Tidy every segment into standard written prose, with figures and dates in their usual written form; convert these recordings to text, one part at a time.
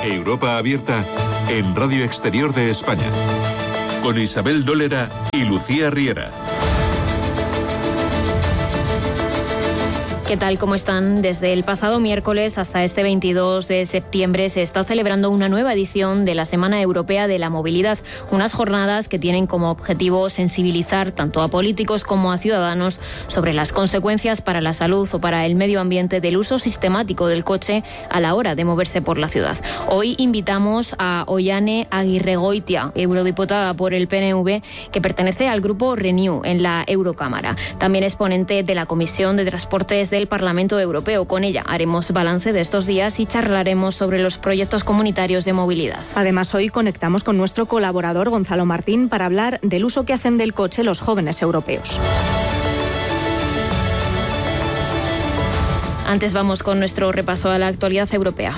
Europa Abierta en Radio Exterior de España, con Isabel Dólera y Lucía Riera. ¿Qué tal? ¿Cómo están? Desde el pasado miércoles hasta este 22 de septiembre se está celebrando una nueva edición de la Semana Europea de la Movilidad, unas jornadas que tienen como objetivo sensibilizar tanto a políticos como a ciudadanos sobre las consecuencias para la salud o para el medio ambiente del uso sistemático del coche a la hora de moverse por la ciudad. Hoy invitamos a Oihane Agirregoitia, eurodiputada por el PNV, que pertenece al grupo Renew en la Eurocámara. También es ponente de la Comisión de Transportes del Parlamento Europeo. Con ella haremos balance de estos días y charlaremos sobre los proyectos comunitarios de movilidad. Además, hoy conectamos con nuestro colaborador Gonzalo Martín para hablar del uso que hacen del coche los jóvenes europeos. Antes vamos con nuestro repaso a la actualidad europea.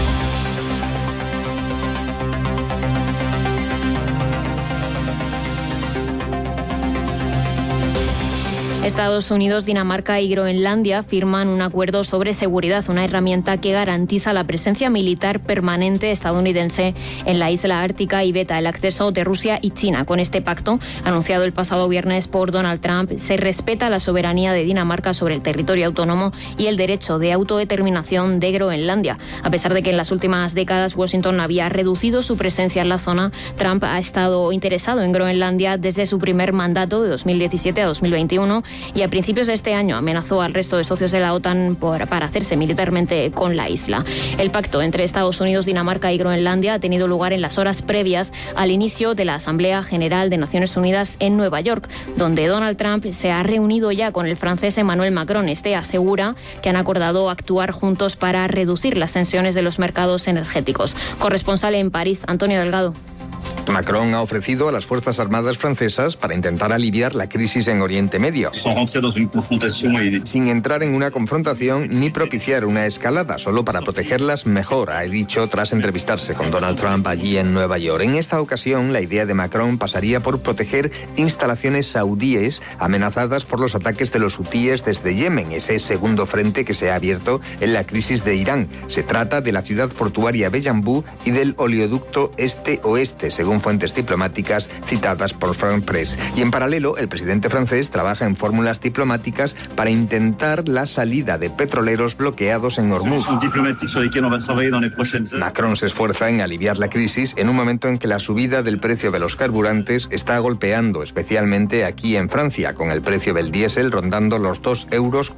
Estados Unidos, Dinamarca y Groenlandia firman un acuerdo sobre seguridad, una herramienta que garantiza la presencia militar permanente estadounidense en la isla ártica y veta el acceso de Rusia y China. Con este pacto, anunciado el pasado viernes por Donald Trump, se respeta la soberanía de Dinamarca sobre el territorio autónomo y el derecho de autodeterminación de Groenlandia. A pesar de que en las últimas décadas Washington había reducido su presencia en la zona, Trump ha estado interesado en Groenlandia desde su primer mandato de 2017 a 2021 y a principios de este año amenazó al resto de socios de la OTAN para hacerse militarmente con la isla. El pacto entre Estados Unidos, Dinamarca y Groenlandia ha tenido lugar en las horas previas al inicio de la Asamblea General de Naciones Unidas en Nueva York, donde Donald Trump se ha reunido ya con el francés Emmanuel Macron. Este asegura que han acordado actuar juntos para reducir las tensiones de los mercados energéticos. Corresponsal en París, Antonio Delgado. Macron ha ofrecido a las Fuerzas Armadas francesas para intentar aliviar la crisis en Oriente Medio, sin entrar en una confrontación ni propiciar una escalada, solo para protegerlas mejor, ha dicho tras entrevistarse con Donald Trump allí en Nueva York. En esta ocasión, la idea de Macron pasaría por proteger instalaciones saudíes amenazadas por los ataques de los hutíes desde Yemen, ese segundo frente que se ha abierto en la crisis de Irán. Se trata de la ciudad portuaria de Yanbu y del oleoducto este-oeste, según fuentes diplomáticas citadas por France Press. Y en paralelo, el presidente francés trabaja en fórmulas diplomáticas para intentar la salida de petroleros bloqueados en Hormuz. Macron se esfuerza en aliviar la crisis en un momento en que la subida del precio de los carburantes está golpeando, especialmente aquí en Francia, con el precio del diésel rondando los 2,40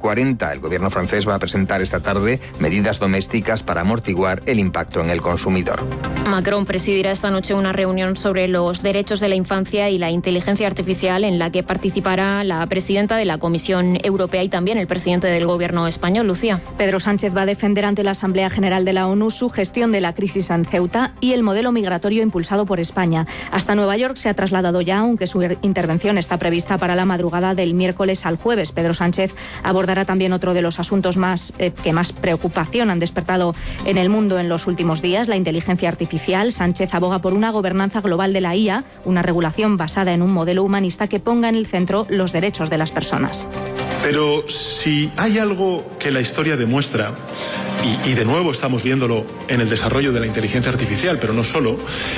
€. El gobierno francés va a presentar esta tarde medidas domésticas para amortiguar el impacto en el consumidor. Macron presidirá esta noche una reunión sobre los derechos de la infancia y la inteligencia artificial en la que participará la presidenta de la Comisión Europea y también el presidente del gobierno español, Lucía. Pedro Sánchez va a defender ante la Asamblea General de la ONU su gestión de la crisis en Ceuta y el modelo migratorio impulsado por España. Hasta Nueva York se ha trasladado ya, aunque su intervención está prevista para la madrugada del miércoles al jueves. Pedro Sánchez abordará también otro de los asuntos que más preocupación han despertado en el mundo en los últimos días, la inteligencia artificial. Sánchez aboga por una gobernanza global de la IA, una regulación basada en un modelo humanista que ponga en el centro los derechos de las personas. Pero si hay algo que la historia demuestra, y de nuevo estamos viéndolo en el desarrollo de la inteligencia artificial, pero no solo,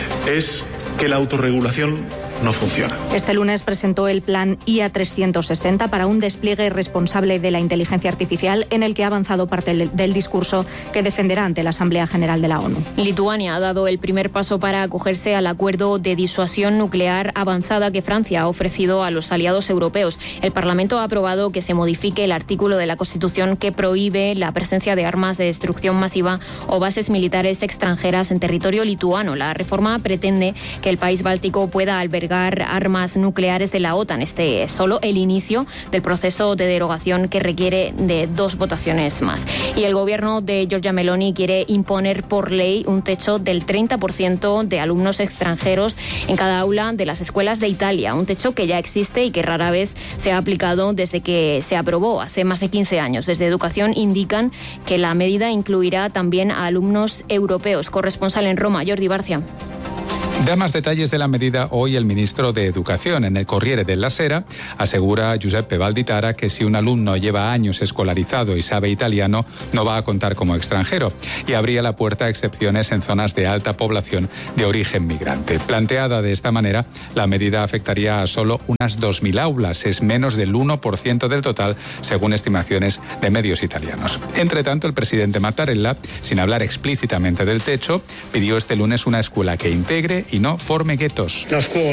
es que la autorregulación no funciona. Este lunes presentó el plan IA 360 para un despliegue responsable de la inteligencia artificial, en el que ha avanzado parte del discurso que defenderá ante la Asamblea General de la ONU. Lituania ha dado el primer paso para acogerse al acuerdo de disuasión nuclear avanzada que Francia ha ofrecido a los aliados europeos. El Parlamento ha aprobado que se modifique el artículo de la Constitución que prohíbe la presencia de armas de destrucción masiva o bases militares extranjeras en territorio lituano. La reforma pretende que el país báltico pueda albergar armas nucleares de la OTAN. Este es solo el inicio del proceso de derogación que requiere de 2 votaciones más. Y el gobierno de Giorgia Meloni quiere imponer por ley un techo del 30% de alumnos extranjeros en cada aula de las escuelas de Italia. Un techo que ya existe y que rara vez se ha aplicado desde que se aprobó hace más de 15 años. Desde Educación indican que la medida incluirá también a alumnos europeos. Corresponsal en Roma, Jordi Barcia. Da más detalles de la medida hoy el ministro de Educación. En el Corriere della Sera asegura Giuseppe Valditara que si un alumno lleva años escolarizado y sabe italiano, no va a contar como extranjero, y abría la puerta a excepciones en zonas de alta población de origen migrante. Planteada de esta manera, la medida afectaría a solo unas 2.000 aulas, es menos del 1% del total, según estimaciones de medios italianos. Entre tanto, el presidente Mattarella, sin hablar explícitamente del techo, pidió este lunes una escuela que integre y no forme guetos.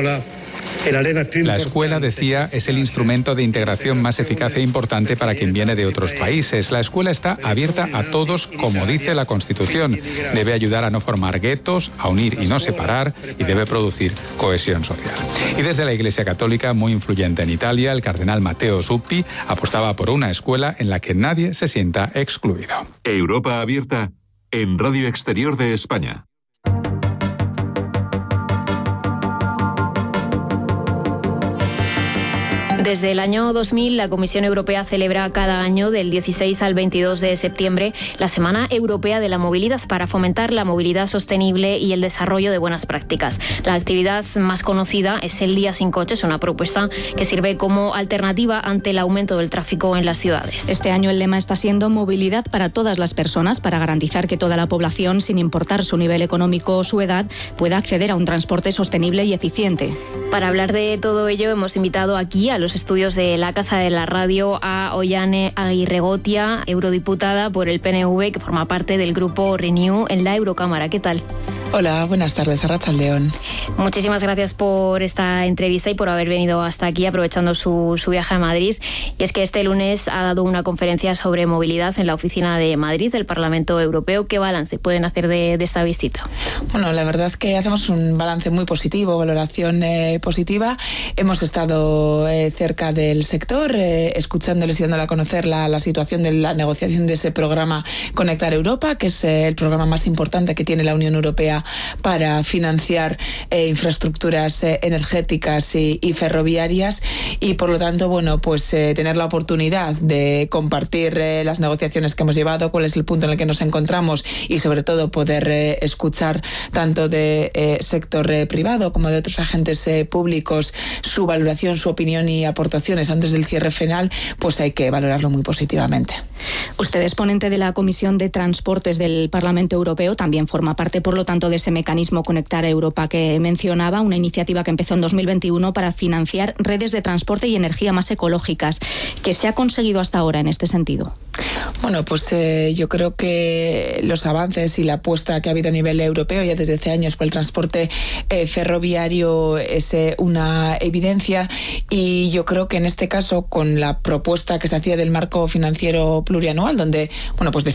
La escuela, decía, es el instrumento de integración más eficaz e importante para quien viene de otros países. La escuela está abierta a todos, como dice la Constitución. Debe ayudar a no formar guetos, a unir y no separar, y debe producir cohesión social. Y desde la Iglesia Católica, muy influyente en Italia, el cardenal Matteo Zuppi apostaba por una escuela en la que nadie se sienta excluido. Europa Abierta en Radio Exterior de España. Desde el año 2000, la Comisión Europea celebra cada año, del 16 al 22 de septiembre, la Semana Europea de la Movilidad para fomentar la movilidad sostenible y el desarrollo de buenas prácticas. La actividad más conocida es el Día Sin Coches, una propuesta que sirve como alternativa ante el aumento del tráfico en las ciudades. Este año el lema está siendo movilidad para todas las personas, para garantizar que toda la población, sin importar su nivel económico o su edad, pueda acceder a un transporte sostenible y eficiente. Para hablar de todo ello, hemos invitado aquí a los estudios de la Casa de la Radio a Ollane Aguirregotia, eurodiputada por el PNV, que forma parte del grupo Renew en la Eurocámara. ¿Qué tal? Hola, buenas tardes, Arratsaldeon. Muchísimas gracias por esta entrevista y por haber venido hasta aquí aprovechando su viaje a Madrid. Y es que este lunes ha dado una conferencia sobre movilidad en la oficina de Madrid del Parlamento Europeo. ¿Qué balance pueden hacer de esta visita? Bueno, la verdad que hacemos un balance muy positivo, valoración positiva. Hemos estado cerca del sector, escuchándoles y dándole a conocer la situación de la negociación de ese programa Conectar Europa, que es el programa más importante que tiene la Unión Europea para financiar infraestructuras energéticas y ferroviarias, y por lo tanto, bueno, pues tener la oportunidad de compartir las negociaciones que hemos llevado, cuál es el punto en el que nos encontramos, y sobre todo poder escuchar tanto de sector privado como de otros agentes públicos su valoración, su opinión y aportaciones antes del cierre final, pues hay que valorarlo muy positivamente. Usted es ponente de la Comisión de Transportes del Parlamento Europeo, también forma parte, por lo tanto, de ese mecanismo Conectar Europa que mencionaba, una iniciativa que empezó en 2021 para financiar redes de transporte y energía más ecológicas. ¿Qué se ha conseguido hasta ahora en este sentido? Bueno, pues yo creo que los avances y la apuesta que ha habido a nivel europeo ya desde hace años por el transporte ferroviario es una evidencia, y yo creo que en este caso, con la propuesta que se hacía del marco financiero plurianual, donde, bueno, pues de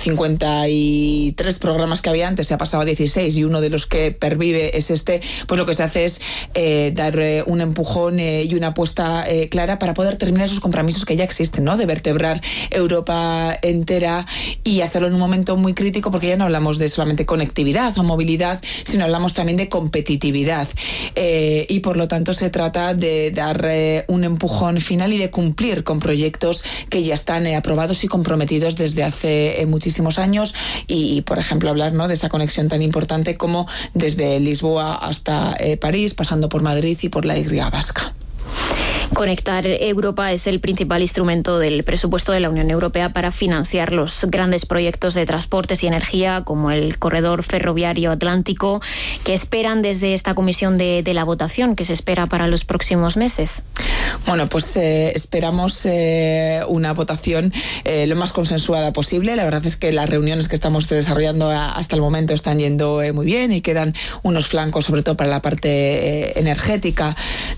53 programas que había antes se ha pasado a 16, y uno de los que pervive es este, pues lo que se hace es dar un empujón y una apuesta clara para poder terminar esos compromisos que ya existen, ¿no? De vertebrar Europa entera y hacerlo en un momento muy crítico, porque ya no hablamos de solamente conectividad o movilidad, sino hablamos también de competitividad, y por lo tanto se trata de dar un empujón final y de cumplir con proyectos que ya están aprobados y comprometidos desde hace muchísimos años, y por ejemplo hablar, ¿no?, de esa conexión tan importante como desde Lisboa hasta París, pasando por Madrid y por la Y vasca. Conectar Europa es el principal instrumento del presupuesto de la Unión Europea para financiar los grandes proyectos de transportes y energía, como el corredor ferroviario atlántico. ¿Qué esperan desde esta comisión de la votación que se espera para los próximos meses? Bueno, pues esperamos una votación lo más consensuada posible. La verdad es que las reuniones que estamos desarrollando hasta el momento están yendo muy bien, y quedan unos flancos, sobre todo para la parte energética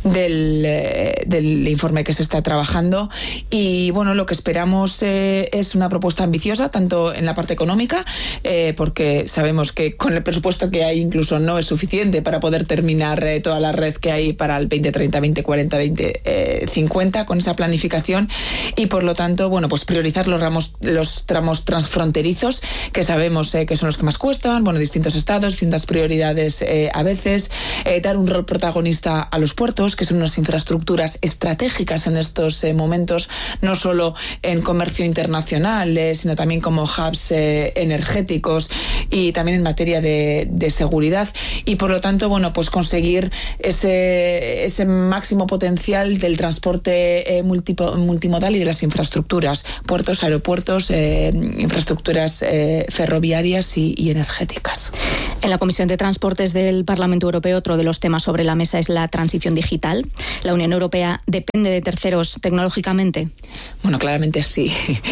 del informe que se está trabajando. Y bueno, lo que esperamos es una propuesta ambiciosa, tanto en la parte económica, porque sabemos que con el presupuesto que hay incluso no es suficiente para poder terminar toda la red que hay para el 2030, 2040, 2050 con esa planificación y por lo tanto, bueno, pues priorizar los tramos transfronterizos que sabemos que son los que más cuestan, bueno, distintos estados, distintas prioridades a veces, dar un rol protagonista a los puertos, que son unas infraestructuras estratégicas en estos momentos, no solo en comercio internacional, sino también como hubs energéticos y también en materia de seguridad y por lo tanto, bueno, pues conseguir ese máximo potencial del transporte multimodal y de las infraestructuras, puertos, aeropuertos, infraestructuras ferroviarias y energéticas. En la Comisión de Transportes del Parlamento Europeo, otro de los temas sobre la mesa es la transición digital. ¿La Unión Europea depende de terceros tecnológicamente? Bueno, claramente sí.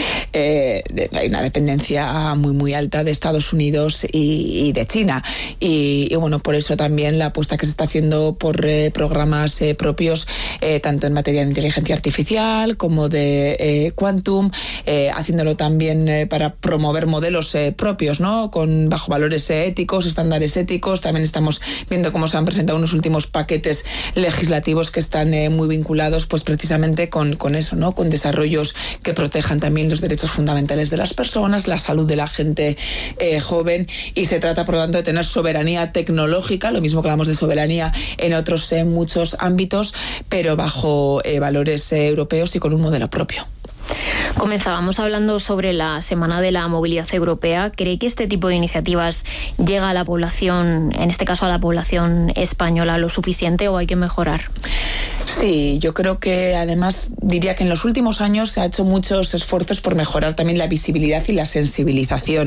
Hay una dependencia muy alta de Estados Unidos y de China. Y bueno, por eso también la apuesta que se está haciendo por programas propios, tanto en materia de inteligencia artificial como de quantum, haciéndolo también para promover modelos propios, ¿no? Bajo valores éticos, estándares éticos. También estamos viendo cómo se han presentado unos últimos paquetes legislativos que están muy vinculados pues precisamente con eso, ¿no? Con desarrollos que protejan también los derechos fundamentales de las personas, la salud de la gente joven y se trata por lo tanto de tener soberanía tecnológica, lo mismo que hablamos de soberanía en otros muchos ámbitos, pero bajo valores europeos y con un modelo propio. Comenzábamos hablando sobre la Semana de la Movilidad Europea. ¿Cree que este tipo de iniciativas llega a la población, en este caso a la población española, lo suficiente o hay que mejorar? Sí, yo creo que además diría que en los últimos años se ha hecho muchos esfuerzos por mejorar también la visibilidad y la sensibilización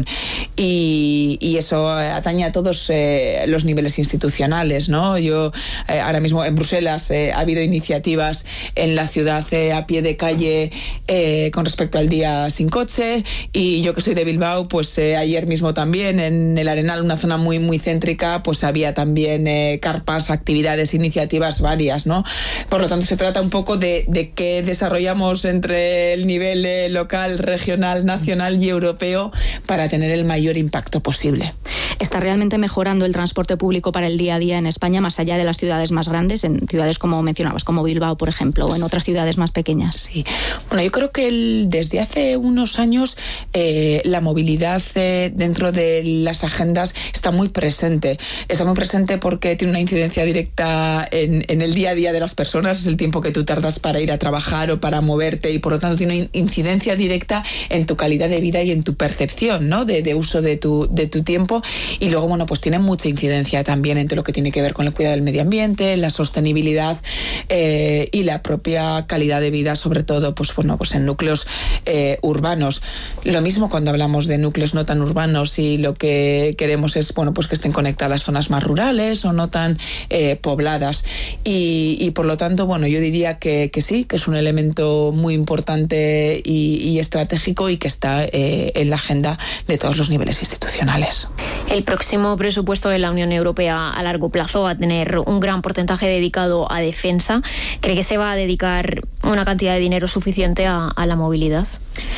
y eso atañe a todos los niveles institucionales, ¿no? Yo ahora mismo en Bruselas ha habido iniciativas en la ciudad a pie de calle con respecto al día sin coche y yo que soy de Bilbao, pues ayer mismo también en el Arenal, una zona muy céntrica, pues había también carpas, actividades, iniciativas varias, ¿no? Por lo tanto, se trata un poco de qué desarrollamos entre el nivel local, regional, nacional y europeo para tener el mayor impacto posible. ¿Está realmente mejorando el transporte público para el día a día en España, más allá de las ciudades más grandes, en ciudades como mencionabas, como Bilbao, por ejemplo, o en otras ciudades más pequeñas? Sí. Bueno, yo creo que desde hace unos años la movilidad dentro de las agendas está muy presente. Está muy presente porque tiene una incidencia directa en el día a día de las personas, es el tiempo que tú tardas para ir a trabajar o para moverte y por lo tanto tiene una incidencia directa en tu calidad de vida y en tu percepción, ¿no? de uso de tu tiempo y luego, bueno, pues tiene mucha incidencia también en todo lo que tiene que ver con el cuidado del medio ambiente, la sostenibilidad y la propia calidad de vida, sobre todo, pues bueno, pues en núcleos urbanos. Lo mismo cuando hablamos de núcleos no tan urbanos y lo que queremos es, bueno, pues que estén conectadas zonas más rurales o no tan pobladas y por lo tanto, bueno, yo diría que sí, que es un elemento muy importante y estratégico y que está en la agenda de todos los niveles institucionales. El próximo presupuesto de la Unión Europea a largo plazo va a tener un gran porcentaje dedicado a defensa. ¿Cree que se va a dedicar una cantidad de dinero suficiente a la movilidad?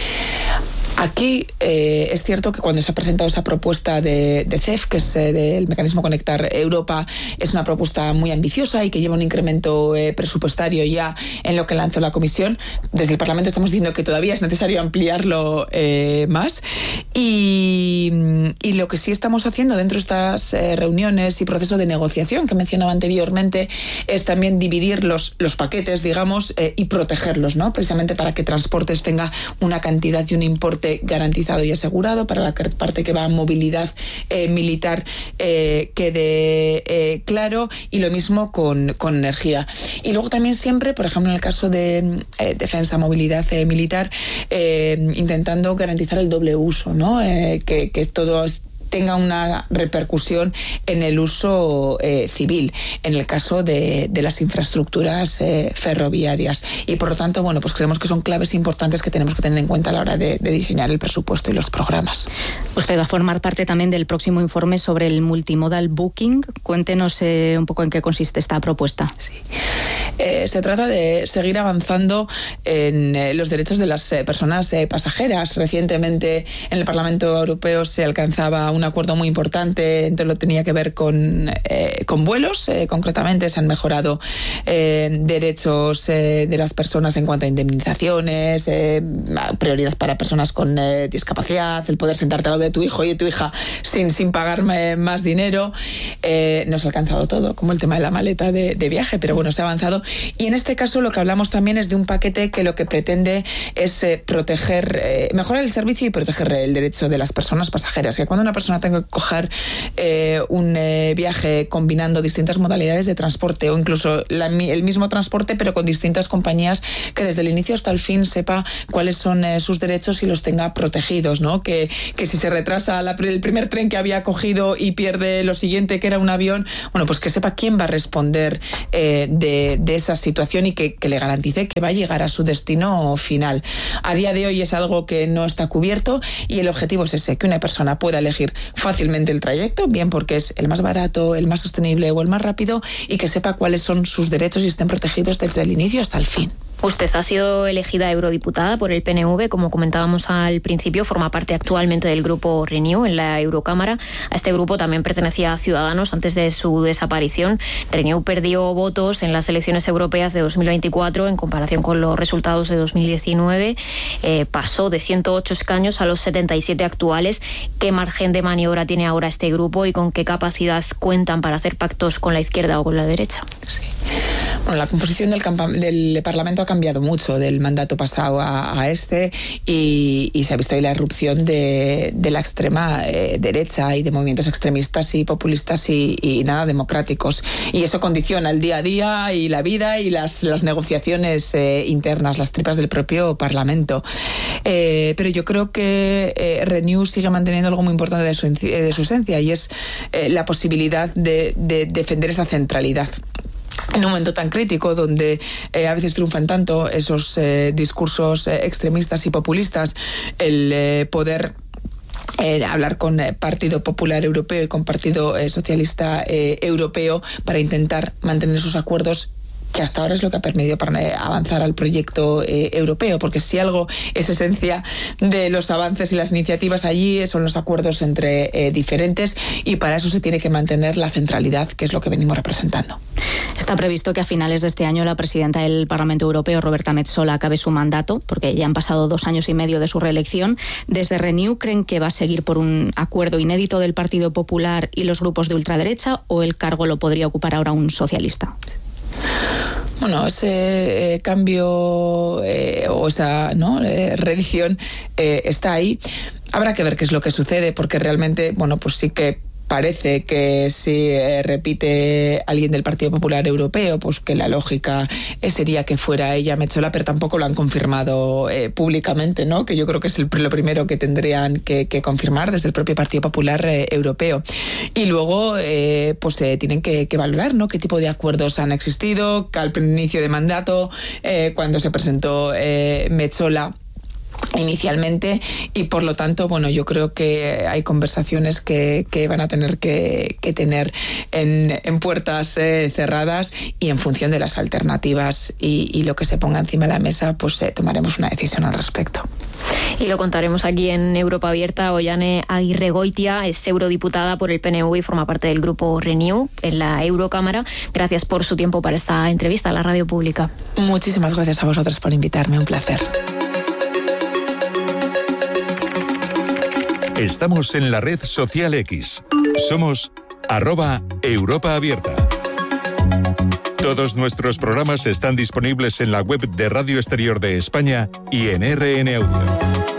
Aquí es cierto que cuando se ha presentado esa propuesta de CEF, que es del Mecanismo Conectar Europa, es una propuesta muy ambiciosa y que lleva un incremento presupuestario ya en lo que lanzó la Comisión. Desde el Parlamento estamos diciendo que todavía es necesario ampliarlo más y lo que sí estamos haciendo dentro de estas reuniones y proceso de negociación que mencionaba anteriormente es también dividir los paquetes, digamos, y protegerlos, ¿no? Precisamente para que transportes tenga una cantidad y un importe garantizado y asegurado, para la parte que va a movilidad militar quede claro, y lo mismo con energía. Y luego también siempre, por ejemplo, en el caso de defensa, movilidad militar, intentando garantizar el doble uso, ¿no? Que todo tenga una repercusión en el uso civil, en el caso de las infraestructuras ferroviarias. Y por lo tanto, bueno, pues creemos que son claves importantes que tenemos que tener en cuenta a la hora de diseñar el presupuesto y los programas. Usted va a formar parte también del próximo informe sobre el multimodal booking. Cuéntenos un poco en qué consiste esta propuesta. Sí. Se trata de seguir avanzando en los derechos de las personas pasajeras. Recientemente en el Parlamento Europeo se alcanzaba un acuerdo muy importante, entonces lo tenía que ver con vuelos. Concretamente se han mejorado derechos de las personas en cuanto a indemnizaciones, prioridad para personas con discapacidad, el poder sentarte al lado de tu hijo y de tu hija sin pagar más dinero. No se ha alcanzado todo, como el tema de la maleta de viaje, pero bueno, se ha avanzado. Y en este caso lo que hablamos también es de un paquete que lo que pretende es mejorar el servicio y proteger el derecho de las personas pasajeras. Que cuando una persona tenga que coger un viaje combinando distintas modalidades de transporte o incluso el mismo transporte pero con distintas compañías, que desde el inicio hasta el fin sepa cuáles son sus derechos y los tenga protegidos, ¿no? Que si se retrasa el primer tren que había cogido y pierde lo siguiente, que era un avión, bueno, pues que sepa quién va a responder de esa situación y que le garantice que va a llegar a su destino final. A día de hoy es algo que no está cubierto y el objetivo es ese, que una persona pueda elegir fácilmente el trayecto, bien porque es el más barato, el más sostenible o el más rápido, y que sepa cuáles son sus derechos y estén protegidos desde el inicio hasta el fin. Usted ha sido elegida eurodiputada por el PNV, como comentábamos al principio, forma parte actualmente del grupo Renew en la Eurocámara. A este grupo también pertenecía a Ciudadanos antes de su desaparición. Renew perdió votos en las elecciones europeas de 2024 en comparación con los resultados de 2019. Pasó de 108 escaños a los 77 actuales. ¿Qué margen de maniobra tiene ahora este grupo y con qué capacidad cuentan para hacer pactos con la izquierda o con la derecha? Sí. Bueno, la composición del Parlamento ha cambiado mucho del mandato pasado a este y se ha visto ahí la irrupción de la extrema derecha y de movimientos extremistas y populistas y nada democráticos. Y eso condiciona el día a día y la vida y las negociaciones internas, las tripas del propio Parlamento. Pero yo creo que Renew sigue manteniendo algo muy importante de su esencia y es la posibilidad de defender esa centralidad. En un momento tan crítico donde a veces triunfan tanto esos discursos extremistas y populistas, el poder hablar con Partido Popular Europeo y con Partido Socialista Europeo para intentar mantener esos acuerdos, que hasta ahora es lo que ha permitido para avanzar al proyecto europeo, porque si algo es esencia de los avances y las iniciativas allí son los acuerdos entre diferentes, y para eso se tiene que mantener la centralidad, que es lo que venimos representando. Está previsto que a finales de este año la presidenta del Parlamento Europeo, Roberta Metsola, acabe su mandato, porque ya han pasado 2 años y medio de su reelección. Desde Renew, ¿creen que va a seguir por un acuerdo inédito del Partido Popular y los grupos de ultraderecha, o el cargo lo podría ocupar ahora un socialista? Bueno, ese cambio o esa reedición está ahí. Habrá que ver qué es lo que sucede, porque realmente, bueno, pues sí que parece que si repite alguien del Partido Popular Europeo, pues que la lógica sería que fuera ella, Metsola, pero tampoco lo han confirmado públicamente, ¿no? Que yo creo que es lo primero que tendrían que confirmar desde el propio Partido Popular Europeo. Y luego pues tienen que valorar, ¿no?, qué tipo de acuerdos han existido, que al inicio de mandato, cuando se presentó Metsola inicialmente, y por lo tanto, bueno, yo creo que hay conversaciones que van a tener que tener en puertas cerradas, y en función de las alternativas y lo que se ponga encima de la mesa, pues tomaremos una decisión al respecto. Y lo contaremos aquí en Europa Abierta. Ollane Aguirregoitia es eurodiputada por el PNV y forma parte del grupo Renew en la Eurocámara. Gracias por su tiempo para esta entrevista a la radio pública. Muchísimas gracias a vosotras por invitarme, un placer. Estamos en la red social X. Somos @Europa Abierta. Todos nuestros programas están disponibles en la web de Radio Exterior de España y en RN Audio.